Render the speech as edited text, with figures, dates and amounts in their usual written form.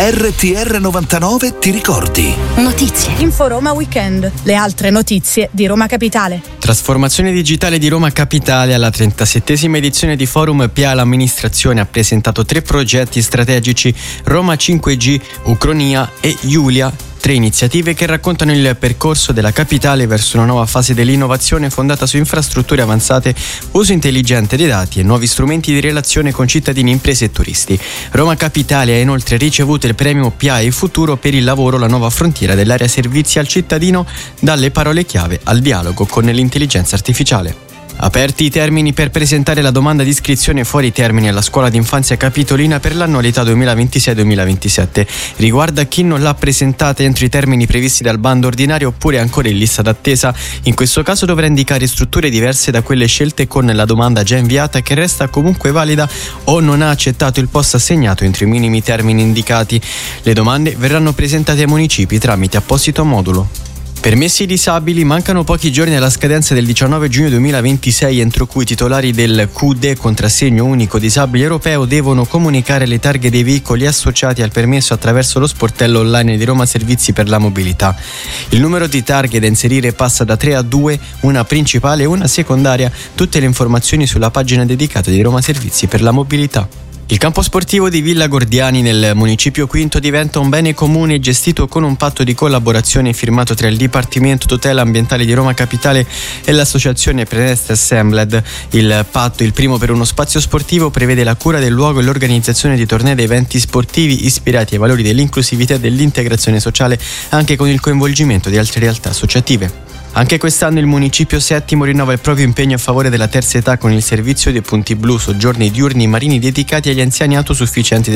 RTR 99 ti ricordi. Notizie. Info Roma Weekend. Le altre notizie di Roma Capitale. Trasformazione digitale di Roma Capitale. Alla 37esima edizione di Forum PA l'amministrazione ha presentato 3 progetti strategici: Roma 5G, Ucronia e Giulia. 3 iniziative che raccontano il percorso della capitale verso una nuova fase dell'innovazione fondata su infrastrutture avanzate, uso intelligente dei dati e nuovi strumenti di relazione con cittadini, imprese e turisti. Roma Capitale ha inoltre ricevuto il premio PA e Futuro per il lavoro, la nuova frontiera dell'area servizi al cittadino, dalle parole chiave al dialogo con l'intelligenza artificiale. Aperti i termini per presentare la domanda di iscrizione fuori termini alla scuola d'infanzia capitolina per l'annualità 2026-2027. Riguarda chi non l'ha presentata entro i termini previsti dal bando ordinario oppure ancora in lista d'attesa. In questo caso dovrà indicare strutture diverse da quelle scelte con la domanda già inviata, che resta comunque valida, o non ha accettato il posto assegnato entro i minimi termini indicati. Le domande verranno presentate ai municipi tramite apposito modulo. Permessi disabili, mancano pochi giorni alla scadenza del 19 giugno 2026, entro cui i titolari del QD, contrassegno unico disabile europeo, devono comunicare le targhe dei veicoli associati al permesso attraverso lo sportello online di Roma Servizi per la Mobilità. Il numero di targhe da inserire passa da 3 a 2, una principale e una secondaria. Tutte le informazioni sulla pagina dedicata di Roma Servizi per la Mobilità. Il campo sportivo di Villa Gordiani nel municipio Quinto diventa un bene comune gestito con un patto di collaborazione firmato tra il Dipartimento Tutela Ambientale di Roma Capitale e l'associazione Prenest Assembled. Il patto, il primo per uno spazio sportivo, prevede la cura del luogo e l'organizzazione di tornei ed eventi sportivi ispirati ai valori dell'inclusività e dell'integrazione sociale, anche con il coinvolgimento di altre realtà associative. Anche quest'anno il municipio settimo rinnova il proprio impegno a favore della terza età con il servizio dei punti blu, soggiorni diurni marini dedicati agli anziani autosufficienti